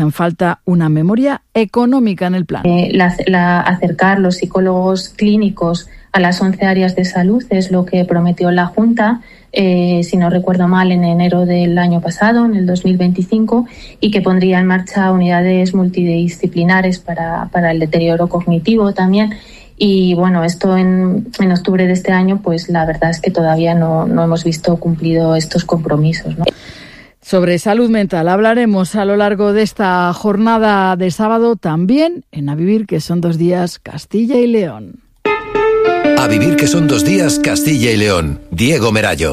hacen falta una memoria económica en el plan. Acercar los psicólogos clínicos a las 11 áreas de salud es lo que prometió la Junta, si no recuerdo mal, en enero del año pasado, en el 2025, y que pondría en marcha unidades multidisciplinares para el deterioro cognitivo también. Y bueno, esto en octubre de este año, pues la verdad es que todavía no hemos visto cumplido estos compromisos, ¿no? Sobre salud mental hablaremos a lo largo de esta jornada de sábado, también en A Vivir, que son 2 días, Castilla y León. A Vivir, que son 2 días, Castilla y León. Diego Merallo.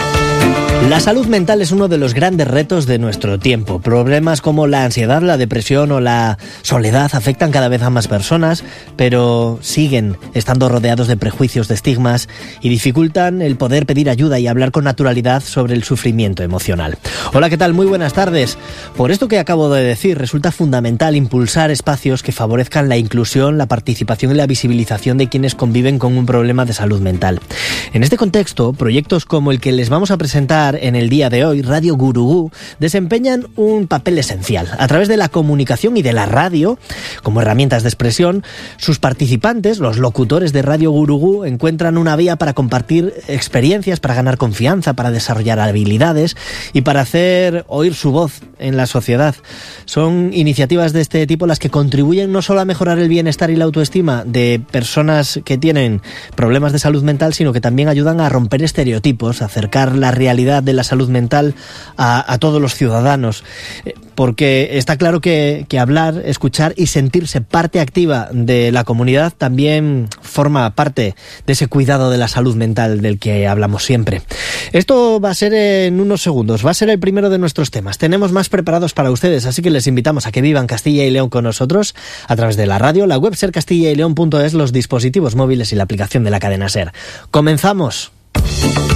La salud mental es uno de los grandes retos de nuestro tiempo. Problemas como la ansiedad, la depresión o la soledad afectan cada vez a más personas, pero siguen estando rodeados de prejuicios, de estigmas, y dificultan el poder pedir ayuda y hablar con naturalidad sobre el sufrimiento emocional. Hola, ¿qué tal? Muy buenas tardes. Por esto que acabo de decir, resulta fundamental impulsar espacios que favorezcan la inclusión, la participación y la visibilización de quienes conviven con un problema de salud mental. En este contexto, proyectos como el que les vamos a presentar en el día de hoy, Radio Gurugú, desempeñan un papel esencial. A través de la comunicación y de la radio, como herramientas de expresión, sus participantes, los locutores de Radio Gurugú, encuentran una vía para compartir experiencias, para ganar confianza, para desarrollar habilidades y para hacer oír su voz en la sociedad. Son iniciativas de este tipo las que contribuyen no solo a mejorar el bienestar y la autoestima de personas que tienen problemas de salud mental, sino que también ayudan a romper estereotipos, a acercar la realidad de la salud mental a todos los ciudadanos, porque está claro que hablar, escuchar y sentirse parte activa de la comunidad también forma parte de ese cuidado de la salud mental del que hablamos siempre. Esto va a ser en unos segundos, va a ser el primero de nuestros temas. Tenemos más preparados para ustedes, así que les invitamos a que vivan Castilla y León con nosotros a través de la radio, la web sercastillaYleón.es, los dispositivos móviles y la aplicación de la cadena SER. ¡Comenzamos!